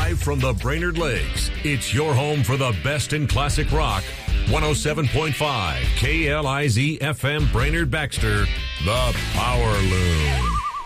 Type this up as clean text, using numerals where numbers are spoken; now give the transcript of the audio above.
Live from the Brainerd Lakes, it's your home for the best in classic rock. 107.5 KLIZ FM Brainerd Baxter, the Power Loom.